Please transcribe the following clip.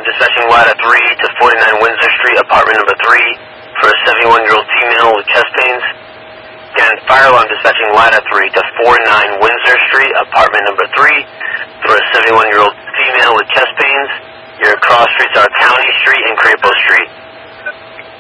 alarm dispatching ladder 3 to 49 Windsor Street, apartment number 3, for a 71-year-old female with chest pains. And fire alarm dispatching ladder 3 to 49 Windsor Street, apartment number 3, for a 71-year-old female with chest pains. Your cross streets are County Street and Crapo Street.